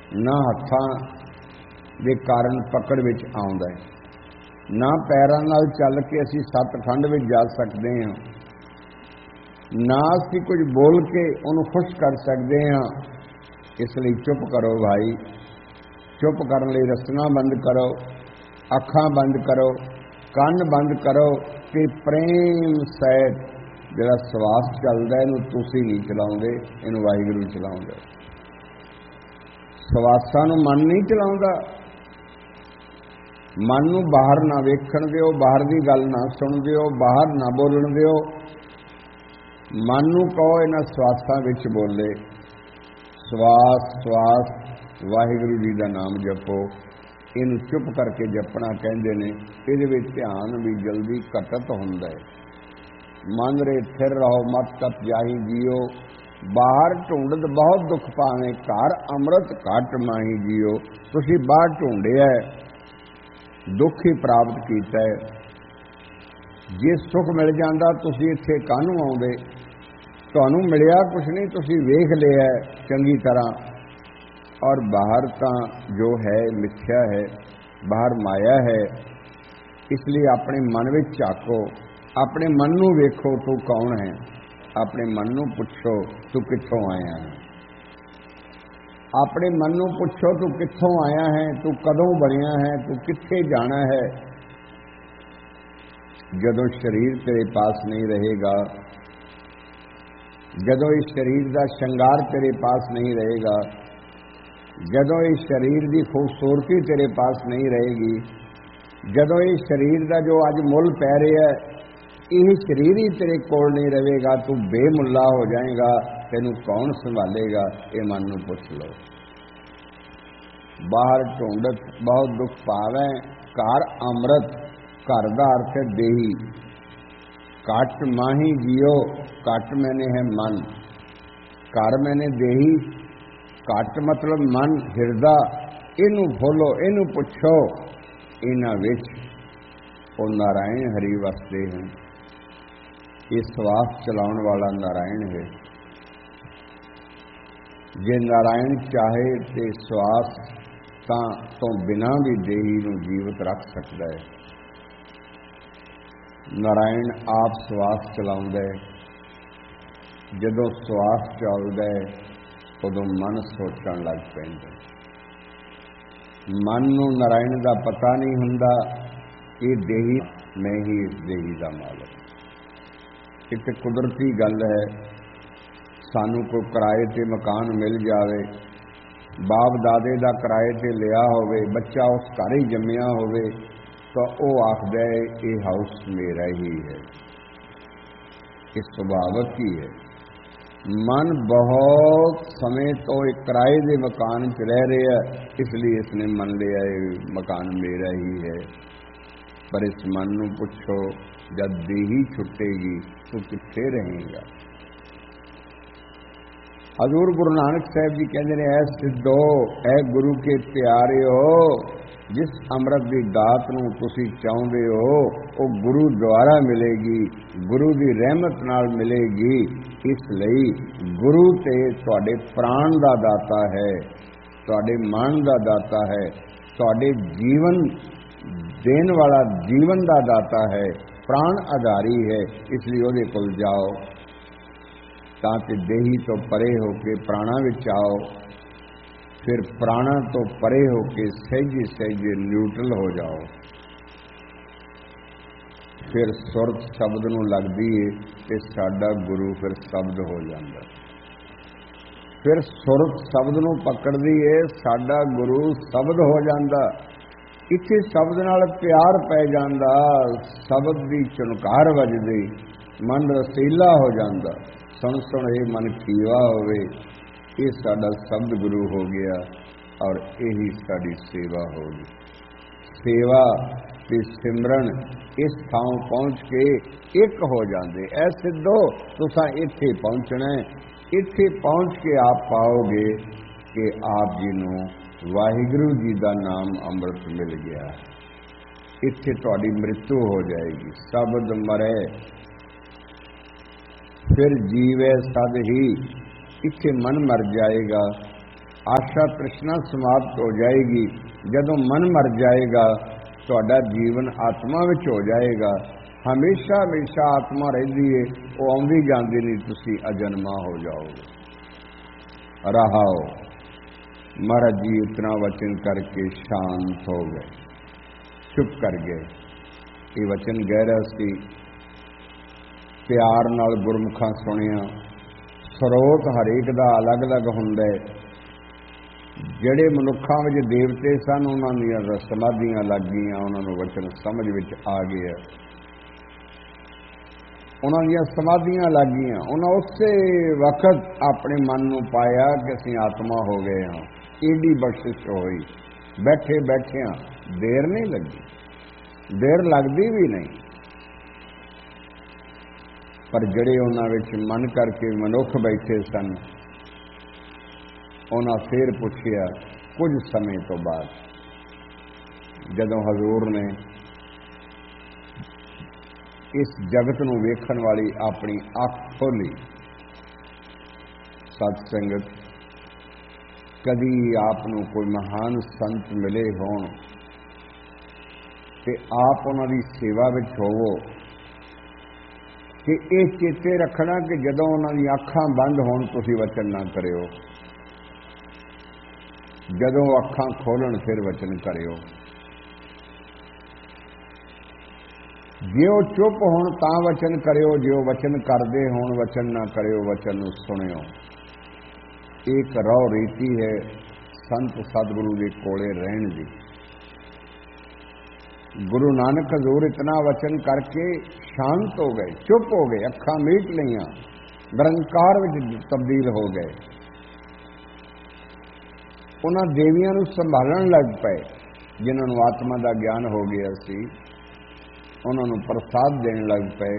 ना हत्थां दे कारण पकड़ विच आउंदा है, ना पैरां नाल चल के असीं सतखंड विच जा सकते हैं, ना असीं कुछ बोल के उहनूं खुश कर सकते हैं। इसलिए चुप करो भाई, चुप करने लई रसना बंद करो, अखां बंद करो, ਕੰਨ ਬੰਦ करो कि प्रेम सहित ਜਿਹੜਾ ਸਵਾਸ ਚੱਲਦਾ ਇਹਨੂੰ ਤੁਸੀਂ नहीं ਚਲਾਉਂਦੇ, ਇਹਨੂੰ ਵਾਹਿਗੁਰੂ ਚਲਾਉਂਦਾ। ਸਵਾਸਾਂ ਨੂੰ ਮਨ नहीं ਚਲਾਉਂਦਾ। ਮਨ ਨੂੰ ਬਾਹਰ ਨਾ ਵੇਖਣ ਦਿਓ, ਬਾਹਰ ਦੀ ਗੱਲ ਨਾ ਸੁਣ ਦਿਓ, ਬਾਹਰ ਨਾ ਬੋਲਣ ਦਿਓ। ਮਨ ਨੂੰ ਕਹੋ ਇਹਨਾਂ ਸਵਾਸਾਂ ਵਿੱਚ ਬੋਲੇ। ਸਵਾਸ ਸਵਾਸ ਵਾਹਿਗੁਰੂ ਜੀ ਦਾ ਨਾਮ ਜਪੋ। ਇਹਨੂੰ ਚੁੱਪ ਕਰਕੇ ਜਪਣਾ ਕਹਿੰਦੇ ਨੇ। ਇਹਦੇ ਵਿੱਚ ਧਿਆਨ ਵੀ ਜਲਦੀ ਘਟਤ ਹੁੰਦਾ ਹੈ। ਮਨ ਰੇ ਥਿਰ ਰਹੋ ਮਤ ਤਪ ਜਾਹੀ ਜੀਓ, ਬਾਹਰ ਢੂੰਡਤ ਬਹੁਤ ਦੁੱਖ ਪਾਵੇਂ, ਘਰ ਅੰਮ੍ਰਿਤ ਘਟ ਮਾਹੀ ਜੀਓ। ਤੁਸੀਂ ਬਾਹਰ ਢੂੰਡਿਆ ਦੁੱਖ ਹੀ ਪ੍ਰਾਪਤ ਕੀਤਾ ਹੈ। ਜੇ ਸੁੱਖ ਮਿਲ ਜਾਂਦਾ ਤੁਸੀਂ ਇੱਥੇ ਕਾਹਨੂੰ ਆਉਂਦੇ? ਤੁਹਾਨੂੰ ਮਿਲਿਆ ਕੁਛ ਨਹੀਂ, ਤੁਸੀਂ ਵੇਖ ਲਿਆ ਚੰਗੀ ਤਰ੍ਹਾਂ। और बाहर का जो है मिथ्या है, बाहर माया है। इसलिए अपने मन में झाको, अपने मन नूं वेखो तू कौन है, अपने मन नूं पुछो तू कित्थों आया है। अपने मन नूं पुछो तू कित्थों आया है, तू कदों बनिया है, तू कित्थे जाना है। जदों शरीर तेरे पास नहीं रहेगा, जदों इस शरीर का श्रृंगार तेरे पास नहीं रहेगा, जदों इस शरीर की खूबसूरती तेरे पास नहीं रहेगी, जदों इस शरीर का जो अज मुल पै रहा है, यह शरीर ही तेरे कोल नहीं रहेगा, तू बेमुल्ला हो जाएगा। तेनू कौन संभालेगा? ये मन नूं पुछ लो। बाहर ढूंढत बहुत दुख पावे, घर अमृत, घर का अर्थ है देही। घट माही जियो, घट मैंने है मन, घर मैंने देही। घट मतलब मन हिरदा। इनू खोलो, इनू पुछो। इन्हां विच वो नारायण हरि वसदे हैं। ये श्वास चलाउण वाला नारायण है। जे नारायण चाहे तो श्वास तो बिना भी देही नूं जीवित रख सकता है। नारायण आप श्वास चलाउंदा है। जदों श्वास चलदा है उदों मन सोचण लग पैंदा। मन नूं नारायण का पता नहीं हुंदा। ये देही, मैं ही इस देही का मालक। एक कुदरती गल है, सानू कोई किराए ते मकान मिल जावे, बाप दादे का किराए ते लिया होवे, बच्चा उस घर ही जम्मिया होवे, तो वह आखदा है ये हाउस मेरा ही है। ये सुभावक ही है। मन बहुत समय तो एक किराए के मकान च रह रहा है, इसलिए इसने मन लिया ये मकान मेरा ही है। पर इस मन नूं पुछो, जब देही छुटेगी तो कित्थे रहेगा? हजूर गुरु नानक साहब जी कहते हैं, ऐ सिद्धो, ऐ गुरु के प्यारे हो, जिस अमृत की दात नूं तुसीं चाहुंदे हो वो गुरु द्वारा मिलेगी, गुरु की रहमत नाल मिलेगी। इसलिए गुरु ते तुहाडे प्राण का दाता है, तुहाडे मन का दाता है, तुहाडे जीवन देने वाला जीवन का दाता है, प्राण आधारी है। इसलिए उहदे कोल जाओ ताकि देही तो परे होके प्राणा विच आओ, फिर प्राणा तो परे होके सहजे सहजे न्यूट्रल हो जाओ। फिर सुरत शब्द नूं लगदी है ते साडा गुरु फिर शब्द हो जाता। फिर सुरत शब्द नूं पकड़दी है, साडा गुरु शब्द हो जाता। इत्थे शब्द नाल प्यार पै जाता, शब्द की चुनकार वजदी, मन रसीला हो जाता। सुन सुन ये मन खीवा होवे, ये साडा शब्द गुरु हो गया और यही साडी सेवा होगी। सेवा ते सिमरन इस थां पहुँच के एक हो जाते। ऐ सिद्धो, तुसां इत्थे पहुँचना है। इत्थे पहुँच के आप पाओगे कि आप जी नूं वाहिगुरू जी का नाम अमृत मिल गया। इत्थे तुहाडी मृत्यु हो जाएगी। शब्द मरे फिर जीवे सद ही, इत्थे मन मर जाएगा। ਆਸ਼ਾ ਤ੍ਰਿਸ਼ਨਾ ਸਮਾਪਤ ਹੋ ਜਾਏਗੀ। ਜਦੋਂ ਮਨ ਮਰ ਜਾਏਗਾ ਤੁਹਾਡਾ ਜੀਵਨ ਆਤਮਾ ਵਿੱਚ ਹੋ ਜਾਏਗਾ। ਹਮੇਸ਼ਾ ਹਮੇਸ਼ਾ ਆਤਮਾ ਰਹਿੰਦੀ ਏ, ਉਹ ਆਉਂਦੀ ਜਾਂਦੀ ਨਹੀਂ, ਤੁਸੀਂ ਅਜਨਮਾ ਹੋ ਜਾਓਗੇ। ਰਹਾਓ। ਮਹਾਰਾਜ ਜੀ ਇਤਨਾ ਵਚਨ ਕਰਕੇ ਸ਼ਾਂਤ ਹੋ ਗਏ, ਚੁੱਪ ਕਰ ਗਏ। ਇਹ ਵਚਨ ਗਹਿਰਾ ਸੀ, ਪਿਆਰ ਨਾਲ ਗੁਰਮੁਖਾਂ ਸੁਣਿਆ। ਸਰੋਤ ਹਰੇਕ ਦਾ ਅਲੱਗ ਅਲੱਗ ਹੁੰਦਾ ਹੈ। ਜਿਹੜੇ ਮਨੁੱਖਾਂ ਵਿੱਚ ਦੇਵਤੇ ਸਨ ਉਹਨਾਂ ਦੀਆਂ ਸਮਾਧੀਆਂ ਲੱਗ ਗਈਆਂ, ਉਹਨਾਂ ਨੂੰ ਵਚਨ ਸਮਝ ਵਿੱਚ ਆ ਗਿਆ, ਉਹਨਾਂ ਦੀਆਂ ਸਮਾਧੀਆਂ ਲੱਗ ਗਈਆਂ। ਉਹਨਾਂ ਉਸੇ ਵਕਤ ਆਪਣੇ ਮਨ ਨੂੰ ਪਾਇਆ ਕਿ ਅਸੀਂ ਆਤਮਾ ਹੋ ਗਏ ਹਾਂ। ਏਡੀ ਬਖਸ਼ਿਸ਼ ਹੋਈ, ਬੈਠੇ ਬੈਠਿਆਂ ਦੇਰ ਨਹੀਂ ਲੱਗੀ, ਦੇਰ ਲੱਗਦੀ ਵੀ ਨਹੀਂ। ਪਰ ਜਿਹੜੇ ਉਹਨਾਂ ਵਿੱਚ ਮਨ ਕਰਕੇ ਮਨੁੱਖ ਬੈਠੇ ਸਨ, ਉਹਨਾਂ ਫੇਰ ਪੁੱਛਿਆ ਕੁਝ ਸਮੇਂ ਤੋਂ ਬਾਅਦ, ਜਦੋਂ ਹਜ਼ੂਰ ਨੇ ਇਸ ਜਗਤ ਨੂੰ ਵੇਖਣ ਵਾਲੀ ਆਪਣੀ ਅੱਖ ਖੋਲੀ। ਸਤ ਸੰਗਤ, ਕਦੀ ਆਪ ਨੂੰ ਕੋਈ ਮਹਾਨ ਸੰਤ ਮਿਲੇ ਹੋਣ ਤੇ ਆਪ ਉਹਨਾਂ ਦੀ ਸੇਵਾ ਵਿੱਚ ਹੋਵੋ, ਕਿ ਇਹ ਚੇਤੇ ਰੱਖਣਾ ਕਿ ਜਦੋਂ ਉਹਨਾਂ ਦੀਆਂ ਅੱਖਾਂ ਬੰਦ ਹੋਣ ਤੁਸੀਂ ਵਚਨ ਨਾ ਕਰਿਓ, ਜਦੋਂ ਅੱਖਾਂ ਖੋਲਣ ਫਿਰ ਵਚਨ ਕਰਿਓ। ਜੇ ਉਹ ਚੁੱਪ ਹੋਣ ਤਾਂ ਵਚਨ ਕਰਿਓ, ਜੇ ਉਹ ਵਚਨ ਕਰਦੇ ਹੋਣ ਵਚਨ ਨਾ ਕਰਿਓ, ਵਚਨ ਨੂੰ ਸੁਣਿਓ। ਇੱਕ ਰਹੁ ਰੀਤੀ ਹੈ ਸੰਤ ਸਤਿਗੁਰੂ ਦੇ ਕੋਲੇ ਰਹਿਣ ਦੀ। ਗੁਰੂ ਨਾਨਕ ਹਜ਼ੂਰ ਇਤਨਾ ਵਚਨ ਕਰਕੇ ਸ਼ਾਂਤ ਹੋ ਗਏ, ਚੁੱਪ ਹੋ ਗਏ, ਅੱਖਾਂ ਮੀਟ ਲਈਆਂ, ਨਿਰੰਕਾਰ ਵਿੱਚ ਤਬਦੀਲ ਹੋ ਗਏ। ਉਹਨਾਂ ਦੇਵੀਆਂ ਨੂੰ ਸੰਭਾਲਣ ਲੱਗ ਪਏ ਜਿਨ੍ਹਾਂ ਨੂੰ ਆਤਮਾ ਦਾ ਗਿਆਨ ਹੋ ਗਿਆ ਸੀ, ਉਹਨਾਂ ਨੂੰ ਪ੍ਰਸਾਦ ਦੇਣ ਲੱਗ ਪਏ।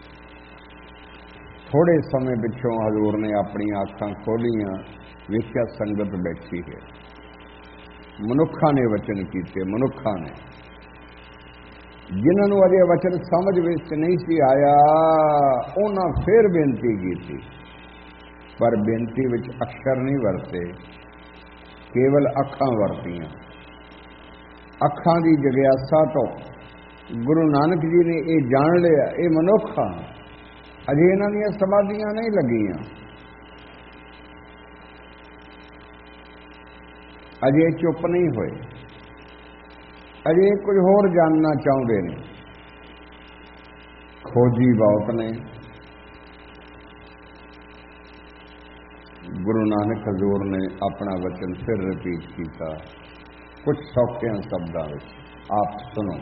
ਥੋੜੇ ਸਮੇਂ ਪਿੱਛੋਂ ਹਜ਼ੂਰ ਨੇ ਆਪਣੀਆਂ ਅੱਖਾਂ ਖੋਲੀਆਂ, ਵੇਖਿਆ ਸੰਗਤ ਬੈਠੀ ਹੈ। ਮਨੁੱਖਾਂ ਨੇ ਵਚਨ ਕੀਤੇ, ਮਨੁੱਖਾਂ ਨੇ, ਜਿਨ੍ਹਾਂ ਨੂੰ ਅਜੇ ਵਚਨ ਸਮਝ ਵਿੱਚ ਨਹੀਂ ਸੀ ਆਇਆ, ਉਹਨਾਂ ਫਿਰ ਬੇਨਤੀ ਕੀਤੀ। ਪਰ ਬੇਨਤੀ ਵਿੱਚ ਅਕਸ਼ਰ ਨਹੀਂ ਵਰਤੇ, ਕੇਵਲ ਅੱਖਾਂ ਵਰਤੀਆਂ। ਅੱਖਾਂ ਦੀ ਜਗਿਆਸਾ ਤੋਂ ਗੁਰੂ ਨਾਨਕ ਜੀ ਨੇ ਇਹ ਜਾਣ ਲਿਆ, ਇਹ ਮਨੁੱਖ ਹਨ, ਅਜੇ ਇਹਨਾਂ ਦੀਆਂ ਸਮਾਧੀਆਂ ਨਹੀਂ ਲੱਗੀਆਂ, ਅਜੇ ਚੁੱਪ ਨਹੀਂ ਹੋਏ, ਅਜੇ ਕੁਝ ਹੋਰ ਜਾਣਨਾ ਚਾਹੁੰਦੇ ਨੇ। ਖੋਜੀ ਬਹੁਤ ਨੇ। ਗੁਰੂ ਨਾਨਕ ਹਜ਼ੂਰ ਨੇ ਆਪਣਾ ਵਚਨ ਫਿਰ ਰਿਪੀਟ ਕੀਤਾ ਕੁਝ ਸੌਖਿਆਂ ਸ਼ਬਦਾਂ ਵਿੱਚ, ਆਪ ਸੁਣੋ।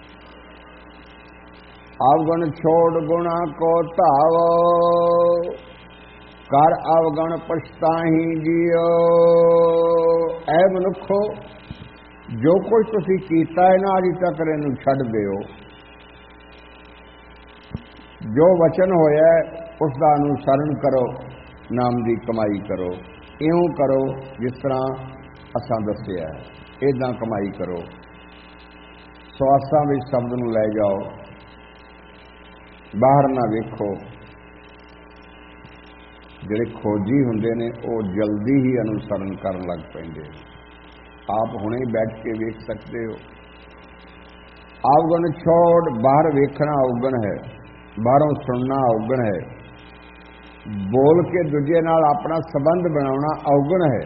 ਅਵਗਣ ਛੋੜ ਗੁਣਾ ਕੋ ਧਾਵੋ, ਕਰ ਅਵਗਣ ਪਛਤਾਹੀ ਜੀਓ। ਐ ਮਨੁੱਖੋ, ਜੋ ਕੁਝ ਤੁਸੀਂ ਕੀਤਾ ਹੈ ਨਾ ਅਜੇ ਤੱਕ ਇਹਨੂੰ ਛੱਡ ਦਿਓ। ਜੋ ਵਚਨ ਹੋਇਆ ਉਸ ਦਾ ਅਨੁਸਰਨ ਕਰੋ, ਨਾਮ ਦੀ ਕਮਾਈ ਕਰੋ। ਇਉਂ ਕਰੋ ਜਿਸ ਤਰ੍ਹਾਂ ਅਸਾਂ ਦੱਸਿਆ ਹੈ, ਇੱਦਾਂ ਕਮਾਈ ਕਰੋ। ਸਵਾਸਾਂ ਵਿੱਚ ਸ਼ਬਦ ਨੂੰ ਲੈ ਜਾਓ, ਬਾਹਰ ਨਾ ਵੇਖੋ। ਜਿਹੜੇ ਖੋਜੀ ਹੁੰਦੇ ਨੇ ਉਹ ਜਲਦੀ ਹੀ ਅਨੁਸਰਨ ਕਰਨ ਲੱਗ ਪੈਂਦੇ। ਆਪ ਹੁਣੇ ਬੈਠ ਕੇ ਵੇਖ ਸਕਦੇ ਹੋ। ਅਵਗਣ ਛੋੜ, ਬਾਹਰ ਵੇਖਣਾ ਅਵਗਣ ਹੈ, ਬਾਹਰੋਂ ਸੁਣਨਾ ਅਵਗਣ ਹੈ, ਬੋਲ ਕੇ ਦੂਜੇ ਨਾਲ ਆਪਣਾ ਸੰਬੰਧ ਬਣਾਉਣਾ ਅਵਗਣ ਹੈ।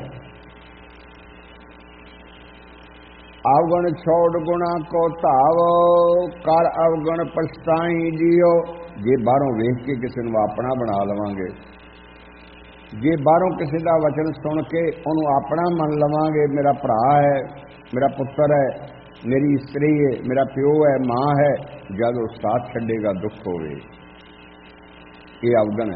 ਅਵਗਣ ਛੋੜ ਗੁਣਾ ਕੋ ਧਾਵੋ, ਕਰ ਅਵਗਣ ਪਛਤਾਈ ਜੀਓ। ਜੇ ਬਾਹਰੋਂ ਵੇਖ ਕੇ ਕਿਸੇ ਨੂੰ ਆਪਣਾ ਬਣਾ ਲਵਾਂਗੇ, ਜੇ ਬਾਹਰੋਂ ਕਿਸੇ ਦਾ ਵਚਨ ਸੁਣ ਕੇ ਉਹਨੂੰ ਆਪਣਾ ਮੰਨ ਲਵਾਂਗੇ, ਮੇਰਾ ਭਰਾ ਹੈ, ਮੇਰਾ ਪੁੱਤਰ ਹੈ, ਮੇਰੀ ਇਸਤਰੀ ਹੈ, ਮੇਰਾ ਪਿਓ ਹੈ, ਮਾਂ ਹੈ, ਜਦ ਉਹ ਸਾਥ ਛੱਡੇਗਾ ਦੁੱਖ ਹੋਵੇ। ਇਹ ਅਵਗਣ ਹੈ।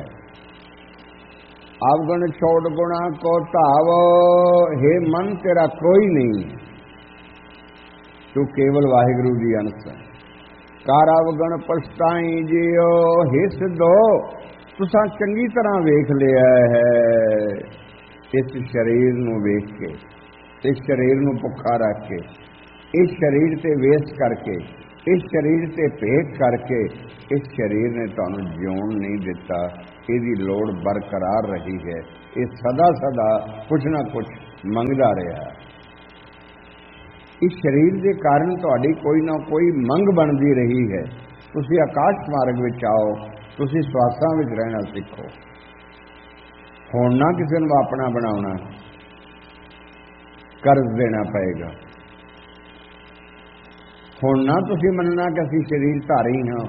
ਅਵਗਣ ਛੋੜ ਗੁਣਾ ਕੋ ਧਾਵੋ, हे ਮਨ ਤੇਰਾ ਕੋਈ ਨਹੀਂ, ਤੂੰ ਕੇਵਲ ਵਾਹਿਗੁਰੂ ਦੀ ਅੰਸ਼ ਹੈ। ਕਰ ਅਵਗਣ ਪਛਤਾਈ ਜੀਓ, हे ਸਿੱਧੋ ਤੁਸਾਂ ਚੰਗੀ ਤਰ੍ਹਾਂ ਵੇਖ ਲਿਆ ਹੈ। ਇਸ ਸਰੀਰ ਨੂੰ ਵੇਖ ਕੇ, ਇਸ ਸਰੀਰ ਨੂੰ ਭੁੱਖਾ ਰੱਖ ਕੇ, ਇਸ ਸਰੀਰ ਤੇ ਵੇਸ ਕਰਕੇ, ਇਸ ਸਰੀਰ ਤੇ ਭੇਟ ਕਰਕੇ, ਇਸ ਸਰੀਰ ਨੇ ਤੁਹਾਨੂੰ ਜਿਉਣ ਨਹੀਂ ਦਿੱਤਾ। ਇਹਦੀ ਲੋੜ ਬਰਕਰਾਰ ਰਹੀ ਹੈ। ਇਹ ਸਦਾ ਸਦਾ ਕੁਛ ਨਾ ਕੁਛ ਮੰਗਦਾ ਰਿਹਾ। ਇਸ ਸਰੀਰ ਦੇ ਕਾਰਨ ਤੁਹਾਡੀ ਕੋਈ ਨਾ ਕੋਈ ਮੰਗ ਬਣਦੀ ਰਹੀ ਹੈ। ਤੁਸੀਂ ਆਕਾਸ਼ ਮਾਰਗ ਵਿੱਚ ਆਓ, ਤੁਸੀਂ ਸਵਾਸਾਂ ਵਿੱਚ ਰਹਿਣਾ ਸਿੱਖੋ। ਹੁਣ ਨਾ ਕਿਸੇ ਨੂੰ ਆਪਣਾ ਬਣਾਉਣਾ, ਕਰਜ਼ ਦੇਣਾ ਪਏਗਾ। ਹੁਣ ਨਾ ਤੁਸੀਂ ਮੰਨਣਾ ਕਿ ਅਸੀਂ ਸਰੀਰ ਧਾਰੀ ਹਾਂ,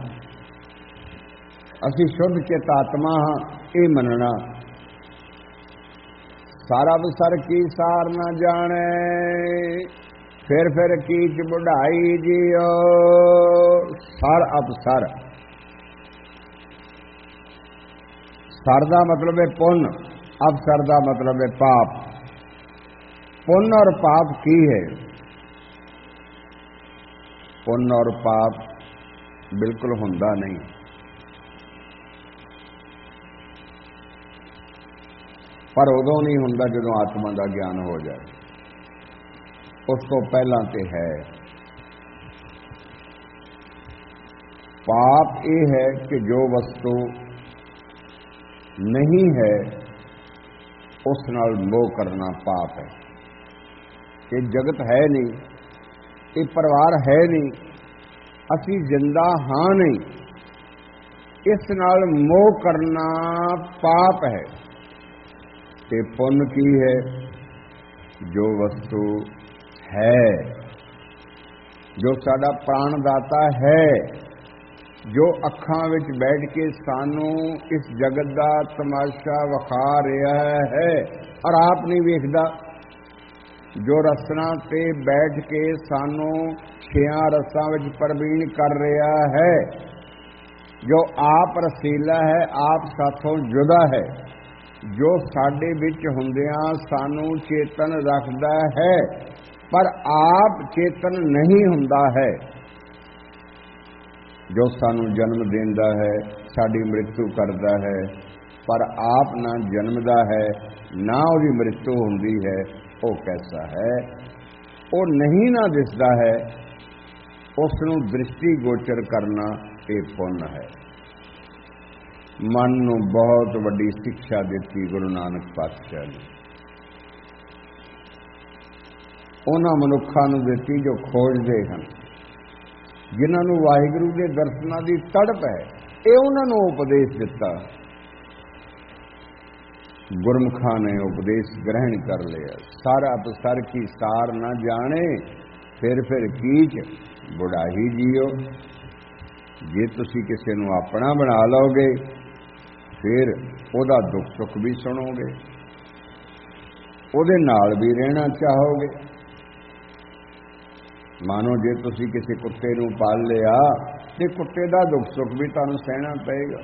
ਅਸੀਂ ਸ਼ੁੱਧ ਚਿਤ ਆਤਮਾ ਹਾਂ, ਇਹ ਮੰਨਣਾ। ਸਾਰਾ ਬਸਰ ਕੀ ਸਾਰ ਨਾ ਜਾਣੇ, ਫਿਰ ਕੀਚ ਬੁਢਾਈ ਜੀਓ। ਸਰ ਅਪਸਰ, ਸਰ ਦਾ ਮਤਲਬ ਹੈ ਪੁੰਨ, ਅਪਸਰ ਦਾ ਮਤਲਬ ਹੈ ਪਾਪ। ਪੁੰਨ ਔਰ ਪਾਪ ਕੀ ਹੈ? ਪੁੰਨ ਔਰ ਪਾਪ ਬਿਲਕੁਲ ਹੁੰਦਾ ਨਹੀਂ। ਪਰ ਉਦੋਂ ਨਹੀਂ ਹੁੰਦਾ ਜਦੋਂ ਆਤਮਾ ਦਾ ਗਿਆਨ ਹੋ ਜਾਏ, ਉਸ ਤੋਂ ਪਹਿਲਾਂ ਤੇ ਹੈ। ਪਾਪ ਇਹ ਹੈ ਕਿ ਜੋ ਵਸਤੂ ਨਹੀਂ ਹੈ ਉਸ ਨਾਲ ਮੋਹ ਕਰਨਾ ਪਾਪ ਹੈ। ਇਹ ਜਗਤ ਹੈ ਨਹੀਂ, ਇਹ ਪਰਿਵਾਰ ਹੈ ਨਹੀਂ, ਅਸੀਂ ਜ਼ਿੰਦਾ ਹਾਂ ਨਹੀਂ, ਇਸ ਨਾਲ ਮੋਹ ਕਰਨਾ ਪਾਪ ਹੈ। ਤੇ ਪੁੰਨ ਕੀ ਹੈ? ਜੋ ਵਸਤੂ ਹੈ, ਜੋ ਸਾਡਾ ਪ੍ਰਾਣ ਦਾਤਾ ਹੈ, ਜੋ ਅੱਖਾਂ ਵਿੱਚ ਬੈਠ ਕੇ ਸਾਨੂੰ ਇਸ ਜਗਤ ਦਾ ਤਮਾਸ਼ਾ ਵਿਖਾ ਰਿਹਾ ਹੈ ਔਰ ਆਪ ਨਹੀਂ ਵੇਖਦਾ, ਜੋ ਰਸਨਾ ਤੇ ਬੈਠ ਕੇ ਸਾਨੂੰ 6 ਰਸਾਂ ਵਿੱਚ ਪ੍ਰਵੀਨ ਕਰ ਰਿਹਾ ਹੈ, ਜੋ ਆਪ ਰਸੀਲਾ ਹੈ, ਆਪ ਸਾਥੋਂ ਜੁਦਾ ਹੈ, ਜੋ ਸਾਡੇ ਵਿੱਚ ਹੁੰਦਿਆਂ ਸਾਨੂੰ ਚੇਤਨ ਰੱਖਦਾ ਹੈ ਪਰ ਆਪ ਚੇਤਨ ਨਹੀਂ ਹੁੰਦਾ ਹੈ, ਜੋ ਸਾਨੂੰ ਜਨਮ ਦਿੰਦਾ ਹੈ, ਸਾਡੀ ਮ੍ਰਿਤੂ ਕਰਦਾ ਹੈ ਪਰ ਆਪ ਨਾ ਜਨਮਦਾ ਹੈ ਨਾ ਉਹਦੀ ਮ੍ਰਿਤੂ ਹੁੰਦੀ ਹੈ, ਉਹ ਕੈਸਾ ਹੈ? ਉਹ ਨਹੀਂ ਨਾ ਦਿਸਦਾ ਹੈ, ਉਸ ਨੂੰ ਦ੍ਰਿਸ਼ਟੀ ਗੋਚਰ ਕਰਨਾ ਇਹ ਪੁੰਨ ਹੈ। ਮਨ ਨੂੰ ਬਹੁਤ ਵੱਡੀ ਸਿੱਖਿਆ ਦਿੱਤੀ ਗੁਰੂ ਨਾਨਕ ਪਾਤਸ਼ਾਹ ਨੇ। ਉਹਨਾਂ ਮਨੁੱਖਾਂ ਨੂੰ ਦਿੱਤੀ ਜੋ ਖੋਜਦੇ ਹਨ, ਜਿਨ੍ਹਾਂ ਨੂੰ ਵਾਹਿਗੁਰੂ ਦੇ ਦਰਸ਼ਨਾਂ ਦੀ ਤੜਪ ਹੈ, ਇਹ ਉਹਨਾਂ ਨੂੰ ਉਪਦੇਸ਼ ਦਿੱਤਾ। ਗੁਰਮੁਖਾਂ ਨੇ ਉਪਦੇਸ਼ ਗ੍ਰਹਿਣ ਕਰ ਲਿਆ। ਸਾਰਾ ਬਸਰ ਕੀ ਸਾਰ ਨਾ ਜਾਣੇ, ਫਿਰ ਕੀਚ ਬੁਢਾਈ ਜੀਓ। ਜੇ ਤੁਸੀਂ ਕਿਸੇ ਨੂੰ ਆਪਣਾ ਬਣਾ ਲਓਗੇ ਫਿਰ ਉਹਦਾ ਦੁੱਖ ਸੁੱਖ ਵੀ ਸੁਣੋਗੇ, ਉਹਦੇ ਨਾਲ ਵੀ ਰਹਿਣਾ ਚਾਹੋਗੇ। ਮਾਨੋ ਜੇ ਤੁਸੀਂ ਕਿਸੇ ਕੁੱਤੇ ਨੂੰ ਪਾਲ ਲਿਆ ਤੇ ਕੁੱਤੇ ਦਾ ਦੁੱਖ ਸੁੱਖ ਵੀ ਤੁਹਾਨੂੰ ਸਹਿਣਾ ਪਏਗਾ।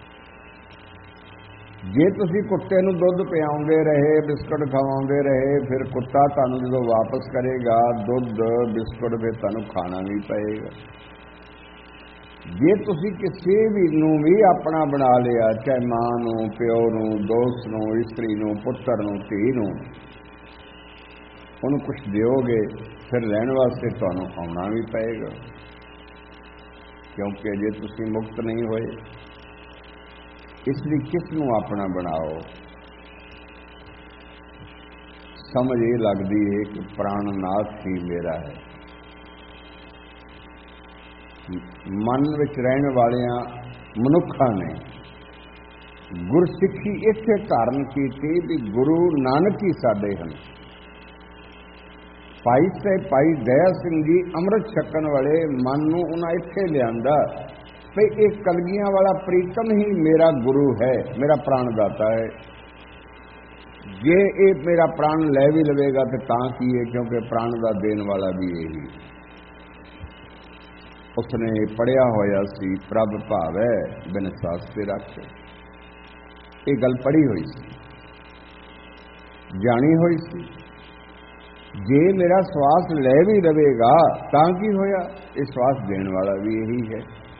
ਜੇ ਤੁਸੀਂ ਕੁੱਤੇ ਨੂੰ ਦੁੱਧ ਪਿਆਉਂਦੇ ਰਹੇ, ਬਿਸਕੁਟ ਖਵਾਉਂਦੇ ਰਹੇ, ਫਿਰ ਕੁੱਤਾ ਤੁਹਾਨੂੰ ਜਦੋਂ ਵਾਪਸ ਕਰੇਗਾ ਦੁੱਧ ਬਿਸਕੁਟ ਫਿਰ ਤੁਹਾਨੂੰ ਖਾਣਾ ਵੀ ਪਏਗਾ। ਜੇ ਤੁਸੀਂ ਕਿਸੇ ਵੀ ਨੂੰ ਵੀ ਆਪਣਾ ਬਣਾ ਲਿਆ, ਚਾਹੇ ਮਾਂ ਨੂੰ, ਪਿਓ ਨੂੰ, ਦੋਸਤ ਨੂੰ, ਇਸਤਰੀ ਨੂੰ, ਪੁੱਤਰ ਨੂੰ, ਧੀ ਨੂੰ, ਉਹਨੂੰ ਕੁਛ ਦਿਓਗੇ ਫਿਰ ਲੈਣ ਵਾਸਤੇ ਤੁਹਾਨੂੰ ਆਉਣਾ ਵੀ ਪਏਗਾ, ਕਿਉਂਕਿ ਜੇ ਤੁਸੀਂ ਮੁਕਤ ਨਹੀਂ ਹੋਏ। ਇਸ ਲਈ ਕਿਸ ਨੂੰ ਆਪਣਾ ਬਣਾਓ? ਸਮਝ ਇਹ ਲੱਗਦੀ ਹੈ ਕਿ ਪ੍ਰਾਣਨਾਥ ਹੀ ਮੇਰਾ ਹੈ। ਮਨ ਵਿੱਚ ਰਹਿਣ ਵਾਲਿਆਂ ਮਨੁੱਖਾਂ ਨੇ ਗੁਰਸਿੱਖੀ ਇੱਥੇ ਧਾਰਨ ਕੀਤੀ ਵੀ ਗੁਰੂ ਨਾਨਕ ਹੀ ਸਾਡੇ ਹਨ। ਭਾਈ ਦਇਆ ਸਿੰਘ ਜੀ ਅੰਮ੍ਰਿਤ ਛਕਣ ਵਾਲੇ ਮਨ ਨੂੰ ਉਹਨਾਂ ਇੱਥੇ ਲਿਆਂਦਾ ਵੀ ਇਹ ਕਲਗੀਆਂ ਵਾਲਾ ਪ੍ਰੀਤਮ ਹੀ ਮੇਰਾ ਗੁਰੂ ਹੈ, ਮੇਰਾ ਪ੍ਰਾਣਦਾਤਾ ਹੈ। ਜੇ ਇਹ ਮੇਰਾ ਪ੍ਰਾਣ ਲੈ ਵੀ ਲਵੇਗਾ ਤੇ ਤਾਂ ਕੀ ਹੈ, ਕਿਉਂਕਿ ਪ੍ਰਾਣ ਦਾ ਦੇਣ ਵਾਲਾ ਵੀ ਇਹੀ। ਉਸਨੇ ਪੜਿਆ ਹੋਇਆ ਸੀ, ਪ੍ਰਭ ਭਾਵੈ ਬਿਨ ਸਾਸਤੇ ਰੱਖੇ। ਇਹ ਗੱਲ ਪੜ੍ਹੀ ਹੋਈ ਸੀ, ਜਾਣੀ ਹੋਈ ਸੀ। ਜੇ ਮੇਰਾ ਸਵਾਸ ਲੈ ਵੀ ਲਵੇਗਾ ਤਾਂ ਕੀ ਹੋਇਆ, ਇਹ ਸਵਾਸ ਦੇਣ ਵਾਲਾ ਵੀ ਇਹੀ ਹੈ।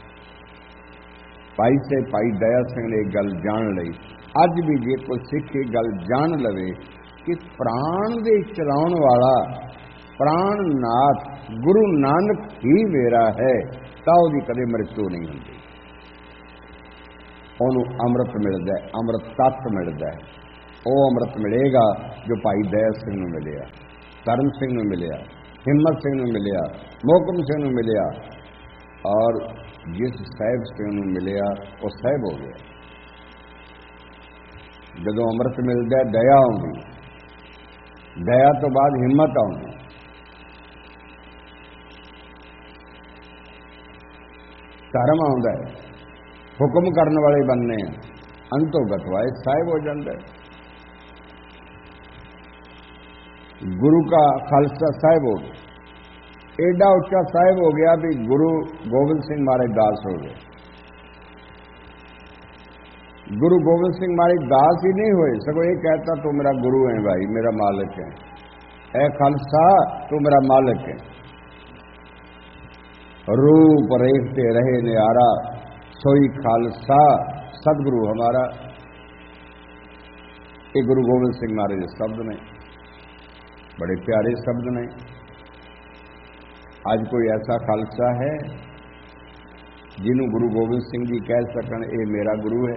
ਭਾਈ ਦਇਆ ਸਿੰਘ ਨੇ ਇਹ ਗੱਲ ਜਾਣ ਲਈ। ਅੱਜ ਵੀ ਜੇ ਕੋਈ ਸਿੱਖ ਇਹ ਗੱਲ ਜਾਣ ਲਵੇ ਕਿ ਪ੍ਰਾਣ ਦੇ ਚਲਾਉਣ ਵਾਲਾ ਪ੍ਰਾਣਨਾਥ ਗੁਰੂ ਨਾਨਕ ਹੀ ਮੇਰਾ ਹੈ, ਤਾਂ ਉਹਦੀ ਕਦੇ ਮ੍ਰਿਤੂ ਨਹੀਂ ਹੁੰਦੀ। ਉਹਨੂੰ ਅੰਮ੍ਰਿਤ ਮਿਲਦਾ ਹੈ, ਅੰਮ੍ਰਿਤ ਤੱਤ ਮਿਲਦਾ ਹੈ। ਉਹ ਅੰਮ੍ਰਿਤ ਮਿਲੇਗਾ ਜੋ ਭਾਈ ਦਇਆ ਸਿੰਘ ਨੂੰ ਮਿਲਿਆ, ਧਰਮ ਸਿੰਘ ਨੂੰ ਮਿਲਿਆ, ਹਿੰਮਤ ਸਿੰਘ ਨੂੰ ਮਿਲਿਆ, ਮੋਹਕਮ ਸਿੰਘ ਨੂੰ ਮਿਲਿਆ, ਔਰ ਜਿਸ ਸਾਹਿਬ ਸਿੰਘ ਨੂੰ ਮਿਲਿਆ ਉਹ ਸਾਹਿਬ ਹੋ ਗਿਆ। ਜਦੋਂ ਅੰਮ੍ਰਿਤ ਮਿਲਦਾ ਦਇਆ ਆਉਂਦੀ, ਦਇਆ ਤੋਂ ਬਾਅਦ ਹਿੰਮਤ ਆਉਂਦੀ, ਧਰਮ ਆਉਂਦਾ, ਹੁਕਮ ਕਰਨ ਵਾਲੇ ਬਣਨੇ ਆ, ਅੰਤੋਂ ਗਤਵਾਏ ਸਾਹਿਬ ਹੋ ਜਾਂਦਾ। ਗੁਰੂ का खालसा साहिब हो गया, एडा उच्चा साहिब हो गया भी गुरु गोबिंद सिंह महाराज दास हो गए। गुरु गोबिंद सिंह महाराज दास ही नहीं हुए, सगों ये कहता तू मेरा गुरु है भाई, मेरा मालिक है, ऐ खालसा तू मेरा मालिक है। रूप रेखते रहे न्यारा सोई खालसा सदगुरु हमारा। ये गुरु गोबिंद सिंह महाराज के शब्द ने, बड़े प्यारे शब्द ने। आज कोई ऐसा खालसा है जिन्हों गुरु गोबिंद सिंह जी कह सकन ये मेरा गुरु है?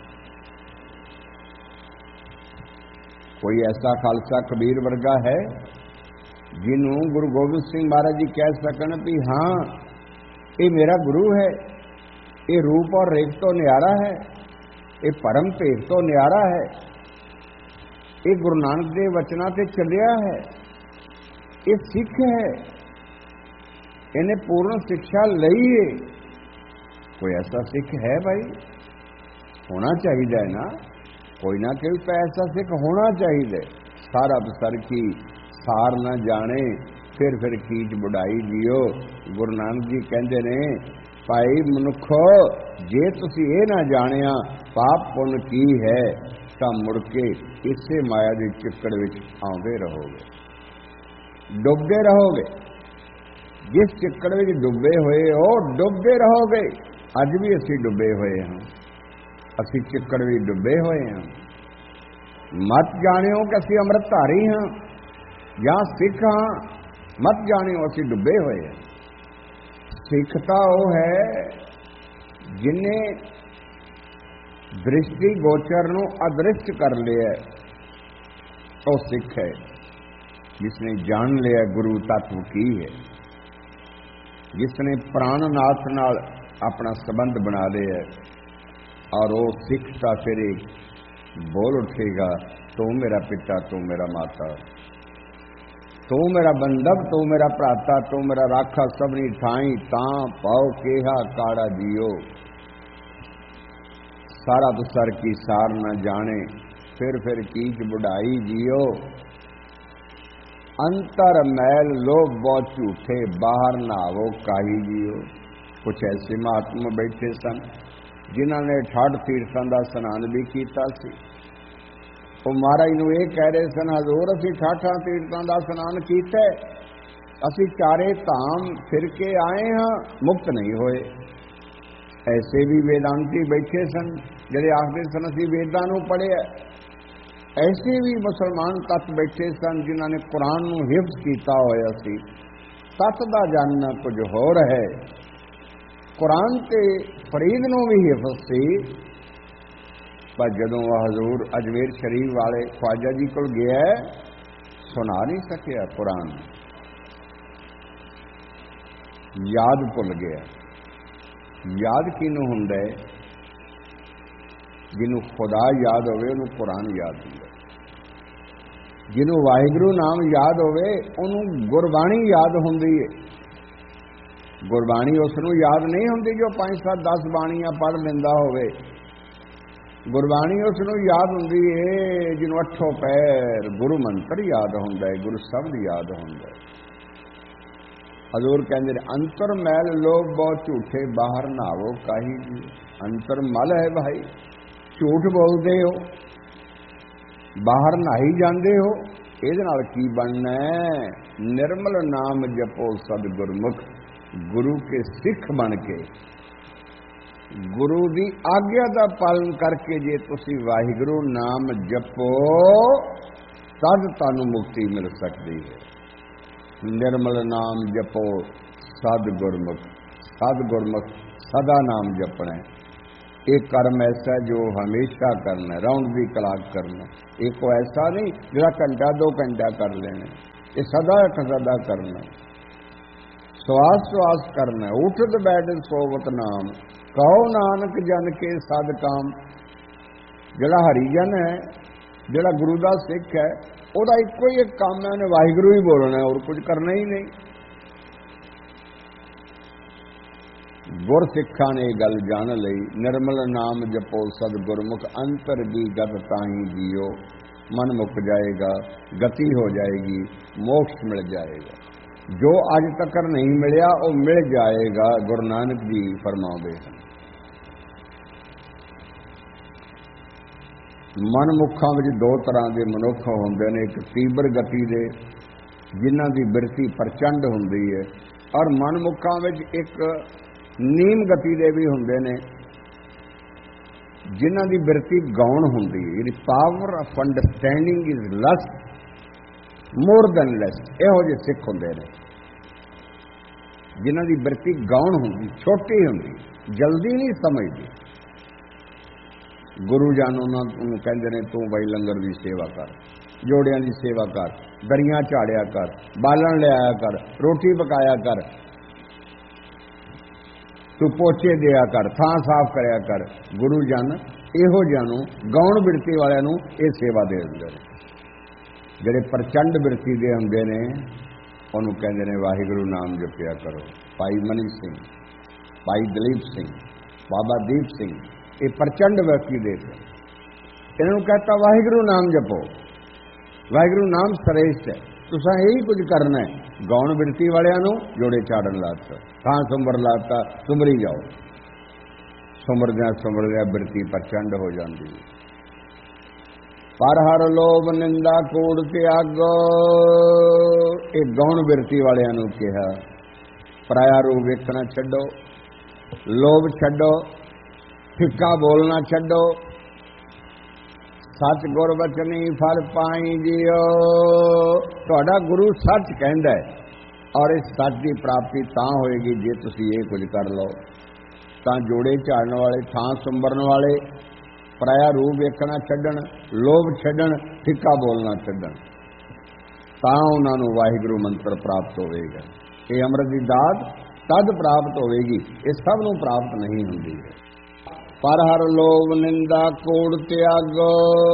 कोई ऐसा खालसा कबीर वर्गा है जिन्हों गुरु गोबिंद सिंह महाराज जी कह सकन भी हाँ ये मेरा गुरु है, ये रूप और रेख तो न्यारा है, ये परम भेद तो न्यारा है, ये गुरु नानक देव वचना ते चलिया है, ये सिख है, इन्हें पूर्ण शिक्षा लई है। कोई ऐसा सिख है भाई? होना चाहिए ना, कोई ना कोई तो ऐसा सिख होना चाहिए। सारा बसर की सार न जाने फिर कीच बुढ़ाई जियो। गुरु नानक जी कहते ने भाई मनुखो जे तुसी ये ना जानिया पाप पुण्य की है तो मुड़ के इसे माया के चिक्कड़ विच आउंदे रहोगे, डुबदे रहोगे। जिस चिक्कड़ विच डुबे हुए हो डुबदे रहोगे। अज भी असी डुबे हुए हैं, असी चिक्कड़ भी डुबे हुए हैं। मत जानियो कि असी अमृतधारी हाँ या सिख हाँ, मत जानियो असी डुबे हुए हैं। सिखता वो है जिन्हें दृष्टि गोचर नूं अदृष्ट कर लिया, वो सिख है। जिसने जान लिया गुरु तत्व की है, जिसने प्राणनाथ नाल अपना संबंध बना लिया, और वो सिख का फिर बोल उठेगा तू मेरा पिता तू मेरा माता, तू मेरा बंधव तू मेरा भ्राता, तू मेरा राखा सबनी ठाई, तां पाओ केहा काड़ा जियो। सारा दुसर की सार न जाने फिर कीच बुढ़ाई जियो। अंतर मैल लोभ बहुत झूठे बाहर नहावो काही जियो। कुछ ऐसे महात्मा बैठे सन जिन्होंने 68 तीर्थों का स्नान भी किया सी। वो महाराज नूं ये कह रहे सन हजूर असी 68 तीर्थों का स्नान किया, असी चारे धाम फिर के आए हाँ, मुक्त नहीं होए। ऐसे भी वेदांती बैठे सन जिहड़े आखदे सन असी वेदां नूं पढ़िया। ऐसे भी मुसलमान तत्त बैठे सन जिन्होंने कुरान नूं हिफ्ज किया होया सी। तत्त दा जानना कुछ होर है। कुरान ते फरीद नूं भी हिफ्ज सी, पर जदों हजूर अजमेर शरीफ वाले ख्वाजा जी कोल गया सुना नहीं सकिया कुरान, याद भुल गया। याद किनूं हुंदा है? जिन्हों खुदा याद होवे उन्होंने कुरान याद हुंदा। जिन्हों वाहिगुरू नाम याद होवे उन्होंने गुरबाणी याद हुंदी है। गुरबाणी उसनूं याद नहीं हुंदी जो 5, 7, 10 बाणियां पढ़ लैंदा होवे। गुरबाणी उसनूं याद हुंदी है जिन्हों 8 पैर गुरु मंत्र याद हुंदा है, गुरु शब्द याद हुंदा है। हजूर कहते अंतर मैल लोग बहुत झूठे बाहर नहावो काही जी। अंतर मल है भाई, झूठ बोलते हो, बाहर नहाई जाते हो, ਇਹਦੇ ਨਾਲ ਕੀ बनना है? निर्मल नाम जपो सदगुरमुख, गुरु के सिख बन के गुरु की आग्ञा का पालन करके जे तुसी वाहिगुरू नाम जपो तद तानू मुक्ति मिल सकती है। निर्मल नाम जपो सदगुरमुख, सदगुरमुख सदा नाम जपना है। ये कर्म ऐसा जो हमेशा करना, राउंड दी क्लॉक करना। ये कोई ऐसा नहीं जो घंटा 2 घंटा कर लेने, ये सदा सदा करना। श्वास श्वास करना, उठत बैठ सोवत नाम, कहो नानक जन के सद काम। जिहड़ा हरिजन है, जिहड़ा गुरु का सिख है, ਉਹਦਾ ਇੱਕੋ ਹੀ ਇੱਕ ਕੰਮ है, ਉਹਨੇ वाहिगुरु ही बोलना है, और कुछ करना ही नहीं। गुर सिखा ने गल जान लई, निर्मल नाम जपो सद गुरमुख, अंतर दी गत ताही जियो। मन मुक जाएगा, गति हो जाएगी, मोक्ष मिल जाएगा। जो अज तक नहीं मिलिया वो मिल जाएगा, गुरु नानक जी फरमाते हैं। मनमुखा में 2 तरह के मनुख होंदे ने, एक तीव्र गति दे जिन्हां दी बिरती प्रचंड हुंदी है, और मनमुखा में एक नीम गति दे भी होंदे ने जिन्हां दी बिरती गौण हुंदी है। Power of understanding is less more than less. इहो जे सिख हुंदे ने जिन्हां दी बिरती गौण हुंदी, छोटी हुंदी, जल्दी नहीं समझदी। गुरु जान उन्होंने कहते हैं, तू बई लंगर की सेवा कर, जोड़ियां की सेवा कर, दरियां झाड़िया कर, बालन ले आया कर, रोटी पकाया कर, तू पोचे दिया कर, थां साफ कराया कर। गुरु जन इहो जानू गौण बिरती वालियां नूं ये सेवा दे दिंदे ने। जिहड़े प्रचंड बिरती दे हुंदे ने उहनूं कहंदे ने वाहिगुरू नाम जपिया करो। भाई मनी सिंह, भाई दलीप सिंह, बाबा दीप सिंह, ये प्रचंड व्यक्ति देख, इन्हों कहता वाहिगुरू नाम जपो, वाहिगुरू नाम श्रेष्ठ है, तुसा यही कुछ करना है। गौण बिरती वालियां नूं जोड़े चाड़न लाता, थां सुंबर लाता, सुमरी जाओ। सुमरद्या बिरती प्रचंड हो जाती है। पर हर लोभ निंदा कूड़ त्यागो, ये गौण बिरती वालियां नूं कहा। पराया रूप वेखना छड्डो, लोभ छड्डो, फिक्का बोलना छड्डो, सच गुर बचनी फल पाई जियो। तुहाडा गुरु सच कहंदा है, और इस सच की प्राप्ति तां होएगी जे तुसीं ये कुछ कर लो। तां जोड़े झाड़न वाले, थां सुंबरन वाले, पराया रूप वेखना छड्डण, लोभ छड्डण, फिक्का बोलना छड्डण, तां उन्हां नूं वाहिगुरू मंत्र प्राप्त होवेगा। ये अमृत की दात तद प्राप्त होवेगी, ये सब नूं प्राप्त नहीं हुंदी है। पर हर लोभ निंदा कूड़ त्यागो,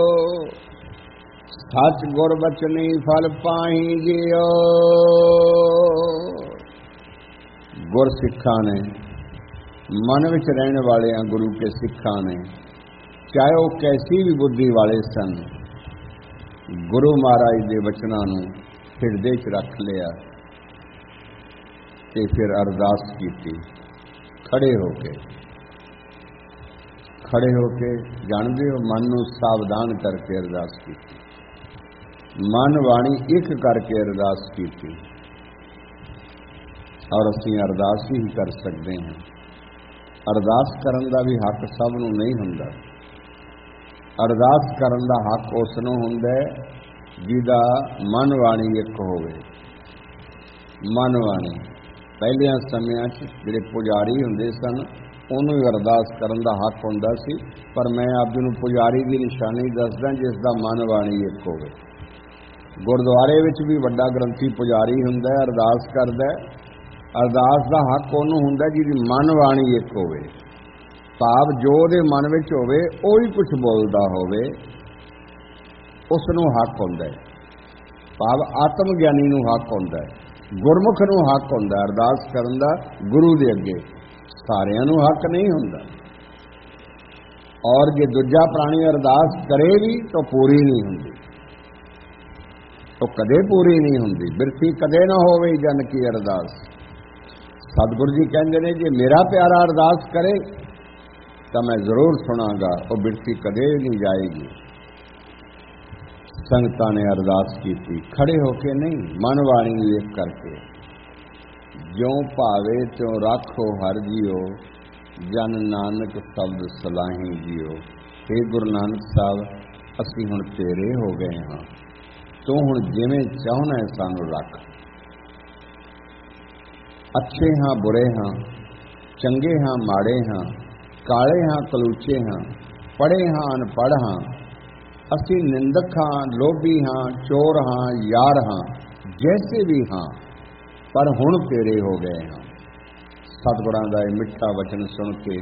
सच गुर बचनी फल पाही जियो। गुर सिखा ने, मन विच रहने वाले गुरु के सिखा ने, चाहे वो कैसी भी बुद्धि वाले सन, गुरु महाराज के वचनां नूं हिरदे च रख लिया ते फिर अरदास की, खड़े होके जानते हो, मन नूं सावधान करके अरदास की, मन वाणी एक करके अरदास की। और असीं अरदास ही कर सकते हैं। अरदास करन दा भी हक सब नूं नहीं हुंदा। अरदास करन दा हक उस नूं हुंदा है जिहदा मन वाणी एक होवे। मन वाणी पहलियां समियां च जिहड़े पुजारी हुंदे सन, ਉਹਨੂੰ ਵੀ ਅਰਦਾਸ ਕਰਨ ਦਾ ਹੱਕ ਹੁੰਦਾ ਸੀ, ਪਰ ਮੈਂ ਆਪ ਜੀ ਨੂੰ ਪੁਜਾਰੀ ਦੀ ਨਿਸ਼ਾਨੀ ਦੱਸਦਾ ਜਿਸ ਦਾ ਮਨ ਬਾਣੀ ਇੱਕ ਹੋਵੇ। ਗੁਰਦੁਆਰੇ ਵਿੱਚ ਵੀ ਵੱਡਾ ਗ੍ਰੰਥੀ ਪੁਜਾਰੀ ਹੁੰਦਾ ਹੈ, ਅਰਦਾਸ ਕਰਦਾ ਹੈ। ਅਰਦਾਸ ਦਾ ਹੱਕ ਉਹਨੂੰ ਹੁੰਦਾ ਜਿਹਦੀ ਮਨ ਬਾਣੀ ਇੱਕ ਹੋਵੇ, ਭਾਵ ਜੋ ਉਹਦੇ ਮਨ ਵਿੱਚ ਹੋਵੇ ਉਹੀ ਕੁਝ ਬੋਲਦਾ ਹੋਵੇ, ਉਸ ਨੂੰ ਹੱਕ ਹੁੰਦਾ ਹੈ। ਭਾਵ ਆਤਮ ਗਿਆਨੀ ਨੂੰ ਹੱਕ ਹੁੰਦਾ ਹੈ, ਗੁਰਮੁਖ ਨੂੰ ਹੱਕ ਹੁੰਦਾ ਅਰਦਾਸ ਕਰਨ ਦਾ ਗੁਰੂ ਦੇ ਅੱਗੇ। सारियां नूं हक नहीं हुंदा। और जे दूजा प्राणी अरदास करे भी तो पूरी नहीं हुंदी, तो कदे पूरी नहीं हुंदी। बिरती कदे ना होवे जन की अरदास। सतगुरु जी कहंदे ने जे मेरा प्यारा अरदास करे तो मैं जरूर सुनांगा, वो बिरती कदे नहीं जाएगी। संगतां ने अरदास की थी, खड़े होके नहीं, मन वाणी वेख करके। ज्यों भावे त्यों राखो हर जियो, जन नानक शब्द सलाही जियो। हे गुरु नानक साहब, असीं हुण तेरे हो गए हाँ, तू हुण जिवें चाहुना है सानू रख। अच्छे हाँ बुरे हाँ, चंगे हाँ माड़े हाँ, ਕਾਲੇ ਹਾਂ ਕਲੂਚੇ ਹਾਂ, ਪੜ੍ਹੇ ਹਾਂ ਅਨਪੜ੍ਹ ਹਾਂ, ਅਸੀਂ ਨਿੰਦਕ ਹਾਂ, ਲੋਭੀ ਹਾਂ, ਚੋਰ ਹਾਂ, ਯਾਰ ਹਾਂ, ਜੈਸੇ ਵੀ ਹਾਂ, ਪਰ ਹੁਣ ਤੇਰੇ ਹੋ ਗਏ ਹਾਂ। ਸਤਿਗੁਰਾਂ ਦਾ ਇਹ ਮਿੱਠਾ ਵਚਨ ਸੁਣ ਕੇ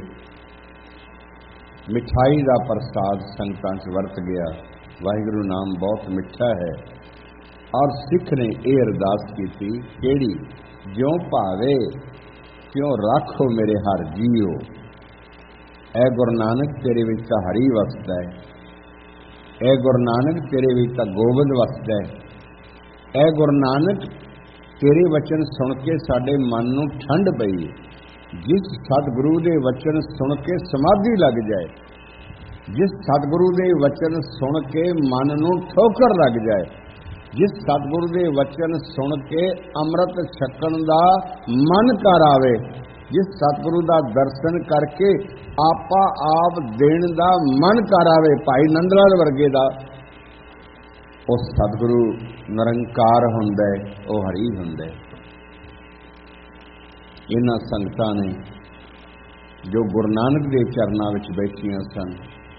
ਮਿਠਾਈ ਦਾ ਪ੍ਰਸਾਦ ਸੰਗਤਾਂ 'ਚ ਵਰਤ ਗਿਆ। ਵਾਹਿਗੁਰੂ ਨਾਮ ਬਹੁਤ ਮਿੱਠਾ ਹੈ। ਔਰ ਸਿੱਖ ਨੇ ਇਹ ਅਰਦਾਸ ਕੀਤੀ, ਕਿਹੜੀ? ਜਿਉਂ ਭਾਵੇ ਤਿਉਂ ਰੱਖੋ ਮੇਰੇ ਹਰ ਜੀਓ। ਐ ਗੁਰੂ ਨਾਨਕ ਤੇਰੇ ਵਿੱਚ ਤਾਂ ਹਰੀ ਵਸਦਾ ਹੈ। ਐ ਗੁਰੂ ਨਾਨਕ ਤੇਰੇ ਵਿੱਚ ਤਾਂ ਗੋਬਿੰਦ ਵਸਦਾ ਹੈ। ਐ ਗੁਰੂ ਨਾਨਕ ਤੇਰੇ ਵਚਨ ਸੁਣ ਕੇ ਸਾਡੇ ਮਨ ਨੂੰ ਠੰਡ ਪਈ। ਜਿਸ ਸਤਿਗੁਰੂ ਦੇ ਵਚਨ ਸੁਣ ਕੇ ਸਮਾਧੀ ਲੱਗ ਜਾਏ, ਜਿਸ ਸਤਿਗੁਰੂ ਦੇ ਵਚਨ ਸੁਣ ਕੇ ਮਨ ਨੂੰ ਠੋਕਰ ਲੱਗ ਜਾਏ, ਜਿਸ ਸਤਿਗੁਰੂ ਦੇ ਵਚਨ ਸੁਣ ਕੇ ਅੰਮ੍ਰਿਤ ਛਕਣ ਦਾ ਮਨ ਕਰ ਆਵੇ, ਜਿਸ ਸਤਿਗੁਰੂ ਦਾ ਦਰਸ਼ਨ ਕਰਕੇ ਆਪਾ ਆਪ ਦੇਣ ਦਾ ਮਨ ਕਰ ਆਵੇ, ਭਾਈ ਨੰਦ ਲਾਲ ਵਰਗੇ ਦਾ, ਉਹ ਸਤਿਗੁਰੂ ਨਿਰੰਕਾਰ ਹੁੰਦਾ ਹੈ, ਉਹ ਹਰੀ ਹੁੰਦਾ ਹੈ। ਇਹਨਾਂ ਸੰਗਤਾਂ ਨੇ ਜੋ ਗੁਰੂ ਨਾਨਕ ਦੇ ਚਰਨਾਂ ਵਿੱਚ ਬੈਠੀਆਂ ਸਨ,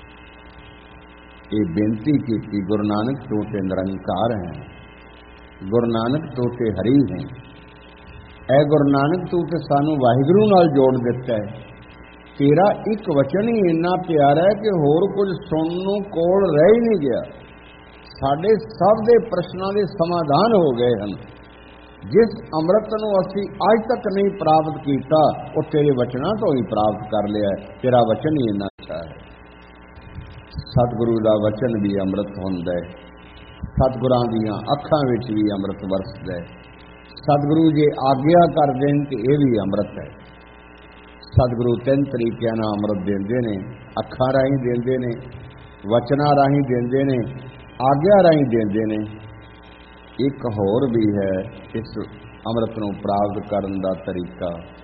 ਇਹ ਬੇਨਤੀ ਕੀਤੀ, ਗੁਰੂ ਨਾਨਕ ਤੂੰ ਤੇ ਨਿਰੰਕਾਰ ਹੈ, ਗੁਰੂ ਨਾਨਕ ਤੂੰ ਤੇ ਹਰੀ ਹੈ। ਐ ਗੁਰੂ ਨਾਨਕ ਤੂੰ ਤੇ ਸਾਨੂੰ ਵਾਹਿਗੁਰੂ ਨਾਲ ਜੋੜ ਦਿੱਤਾ ਹੈ। ਤੇਰਾ ਇੱਕ ਵਚਨ ਹੀ ਇੰਨਾ ਪਿਆਰਾ ਹੈ ਕਿ ਹੋਰ ਕੁਝ ਸੁਣਨ ਨੂੰ ਕੋਲ ਰਹਿ ਹੀ ਨਹੀਂ ਗਿਆ। ਸਾਡੇ ਸਭ ਦੇ ਪ੍ਰਸ਼ਨਾਂ ਦੇ ਸਮਾਧਾਨ ਹੋ ਗਏ ਹਨ। ਜਿਸ ਅੰਮ੍ਰਿਤ ਨੂੰ ਅਸੀਂ ਅੱਜ ਤੱਕ ਨਹੀਂ ਪ੍ਰਾਪਤ ਕੀਤਾ, ਉਹ ਤੇਰੇ ਵਚਨਾਂ ਤੋਂ ਹੀ ਪ੍ਰਾਪਤ ਕਰ ਲਿਆ। ਤੇਰਾ ਵਚਨ ਹੀ ਇੰਨਾ ਅੱਛਾ ਹੈ। ਸਤਿਗੁਰੂ ਦਾ ਵਚਨ ਵੀ ਅੰਮ੍ਰਿਤ ਹੁੰਦਾ ਹੈ। ਸਤਿਗੁਰਾਂ ਦੀਆਂ ਅੱਖਾਂ ਵਿੱਚ ਵੀ ਅੰਮ੍ਰਿਤ ਵਰਸਦਾ ਹੈ। ਸਤਿਗੁਰੂ ਜੇ ਆਗਿਆ ਕਰ ਦੇਣ ਤੇ ਇਹ ਵੀ ਅੰਮ੍ਰਿਤ ਹੈ। ਸਤਿਗੁਰੂ ਤਿੰਨ ਤਰੀਕਿਆਂ ਨਾਲ ਅੰਮ੍ਰਿਤ ਦਿੰਦੇ ਨੇ। ਅੱਖਾਂ ਰਾਹੀਂ ਦਿੰਦੇ ਨੇ, ਵਚਨਾਂ ਰਾਹੀਂ ਦਿੰਦੇ ਨੇ, ਆਗਿਆ ਰਾਹੀਂ ਦਿੰਦੇ ਨੇ। ਇੱਕ ਹੋਰ ਵੀ ਹੈ ਇਸ ਅੰਮ੍ਰਿਤ ਨੂੰ ਪ੍ਰਾਪਤ ਕਰਨ ਦਾ ਤਰੀਕਾ।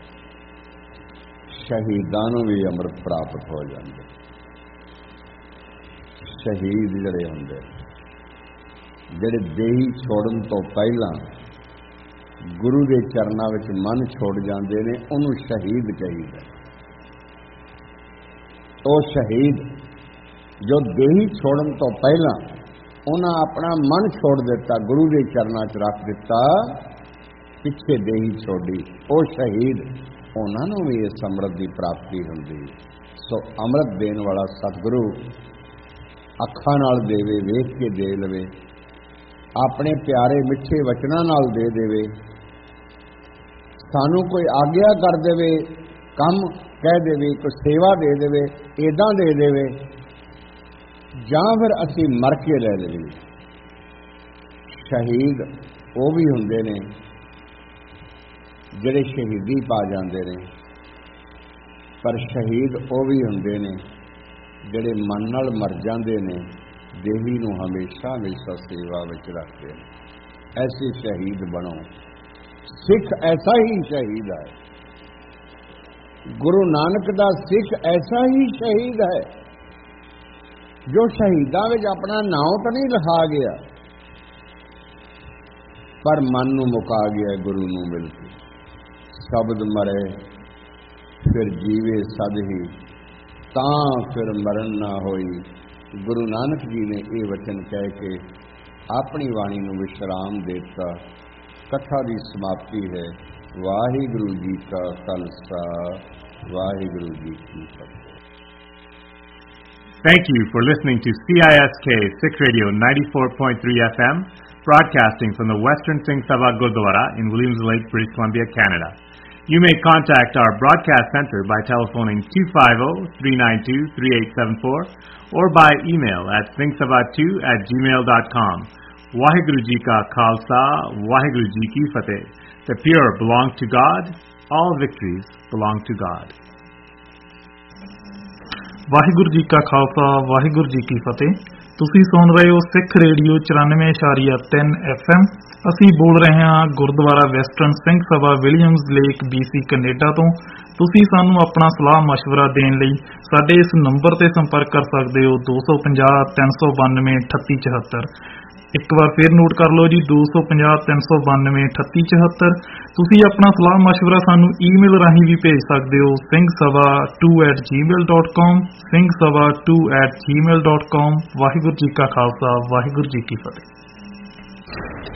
ਸ਼ਹੀਦਾਂ ਨੂੰ ਵੀ ਅੰਮ੍ਰਿਤ ਪ੍ਰਾਪਤ ਹੋ ਜਾਂਦਾ। ਸ਼ਹੀਦ ਜਿਹੜੇ ਹੁੰਦੇ, ਜਿਹੜੇ ਦੇਹੀ ਛੋੜਨ ਤੋਂ ਪਹਿਲਾਂ ਗੁਰੂ ਦੇ ਚਰਨਾਂ ਵਿੱਚ ਮਨ ਛੋੜ ਜਾਂਦੇ ਨੇ, ਉਹਨੂੰ ਸ਼ਹੀਦ ਕਹੀਦਾ। ਉਹ ਸ਼ਹੀਦ ਜੋ ਦੇਹੀ ਛੋੜਨ ਤੋਂ ਪਹਿਲਾਂ ਉਹਨਾਂ ਆਪਣਾ ਮਨ ਛੋੜ ਦਿੱਤਾ, ਗੁਰੂ ਦੇ ਚਰਨਾਂ 'ਚ ਰੱਖ ਦਿੱਤਾ, ਪਿੱਛੇ ਦੇਹੀ ਛੋੜੀ, ਉਹ ਸ਼ਹੀਦ, ਉਹਨਾਂ ਨੂੰ ਵੀ ਇਸ ਅੰਮ੍ਰਿਤ ਦੀ ਪ੍ਰਾਪਤੀ ਹੁੰਦੀ। ਸੋ ਅੰਮ੍ਰਿਤ ਦੇਣ ਵਾਲਾ ਸਤਿਗੁਰੂ ਅੱਖਾਂ ਨਾਲ ਦੇਵੇ, ਵੇਖ ਕੇ ਦੇ ਲਵੇ, ਆਪਣੇ ਪਿਆਰੇ ਮਿੱਠੇ ਵਚਨਾਂ ਨਾਲ ਦੇ ਦੇਵੇ, ਸਾਨੂੰ ਕੋਈ ਆਗਿਆ ਕਰ ਦੇਵੇ, ਕੰਮ ਕਹਿ ਦੇਵੇ, ਕੋਈ ਸੇਵਾ ਦੇ ਦੇਵੇ, ਇੱਦਾਂ ਦੇ ਦੇਵੇ, ਜਾਂ ਫਿਰ ਅਸੀਂ ਮਰ ਕੇ ਲੈ ਲਈਏ। ਸ਼ਹੀਦ ਉਹ ਵੀ ਹੁੰਦੇ ਨੇ ਜਿਹੜੇ ਸ਼ਹੀਦੀ ਪਾ ਜਾਂਦੇ ਨੇ, ਪਰ ਸ਼ਹੀਦ ਉਹ ਵੀ ਹੁੰਦੇ ਨੇ ਜਿਹੜੇ ਮਨ ਨਾਲ ਮਰ ਜਾਂਦੇ ਨੇ, ਦੇਹੀ ਨੂੰ ਹਮੇਸ਼ਾ ਹਮੇਸ਼ਾ ਸੇਵਾ ਵਿੱਚ ਰੱਖਦੇ ਨੇ। ਐਸੇ ਸ਼ਹੀਦ ਬਣੋ। ਸਿੱਖ ਐਸਾ ਹੀ ਸ਼ਹੀਦ ਹੈ। ਗੁਰੂ ਨਾਨਕ ਦਾ ਸਿੱਖ ਐਸਾ ਹੀ ਸ਼ਹੀਦ ਹੈ ਜੋ ਸ਼ਹੀਦਾਂ ਵਿੱਚ ਆਪਣਾ ਨਾਮ ਤਾਂ ਨਹੀਂ ਲਿਖਾ ਗਿਆ, ਪਰ ਮਨ ਨੂੰ ਮੁਕਾ ਗਿਆ ਗੁਰੂ ਨੂੰ ਮਿਲ ਕੇ। ਸ਼ਬਦ ਮਰੇ ਫਿਰ ਜੀਵੇ ਸਦ ਹੀ, ਤਾਂ ਫਿਰ ਮਰਨ ਨਾ ਹੋਈ। ਗੁਰੂ ਨਾਨਕ ਜੀ ਨੇ ਇਹ ਵਚਨ ਕਹਿ ਕੇ ਆਪਣੀ ਬਾਣੀ ਨੂੰ ਵਿਸ਼ਰਾਮ ਦਿੱਤਾ। ਕਥਾ ਦੀ ਸਮਾਪਤੀ ਹੈ। ਵਾਹਿਗੁਰੂ ਜੀ ਕਾ ਖਾਲਸਾ, ਵਾਹਿਗੁਰੂ ਜੀ ਕੀ ਫਤਿਹ। Thank you for listening to CISK Sikh Radio 94.3 FM, broadcasting from the Western Singh Sabha Gurdwara in Williams Lake, British Columbia, Canada. You may contact our broadcast center by telephoning 250-392-3874 or by email at singhsabha2@gmail.com. Waheguru Ji Ka Khalsa, Waheguru Ji Ki Fateh. The pure belong to God. All victories belong to God. Waheguru ji ਕਾ ਖਾਲਸਾ, ਵਾਹਿਗੁਰੂ ਜੀ ਕੀ ਫਤਿਹ। ਤੁਸੀਂ ਸੁਣ ਰਹੇ ਹੋ ਸਿੱਖ radio 94.3 FM। ਅਸੀਂ ਬੋਲ ਰਹੇ ਹਾਂ Gurdwara western Singh Sabha Williams lake BC Canada ਤੋਂ। ਤੁਸੀਂ ਸਾਨੂੰ ਆਪਣਾ ਸਲਾਹ ਮਸ਼ਵਰਾ ਦੇਣ ਲਈ ਸਾਡੇ ਇਸ ਨੰਬਰ ਤੇ ਸੰਪਰਕ ਕਰ ਸਕਦੇ ਹੋ 250 392 3874। ਇੱਕ ਵਾਰ ਫਿਰ ਨੋਟ ਕਰ ਲਓ ਜੀ, 250-392-3874। ਤੁਸੀਂ ਆਪਣਾ ਸਲਾਹ ਮਸ਼ਵਰਾ ਸਾਨੂੰ ਈਮੇਲ ਰਾਹੀਂ ਵੀ ਭੇਜ ਸਕਦੇ ਹੋ, singh2@gmail.com, singh2@gmail.com। ਵਾਹਿਗੁਰੂ ਜੀ ਕਾ ਖਾਲਸਾ, ਵਾਹਿਗੁਰੂ ਜੀ ਕੀ ਫਤਿਹ।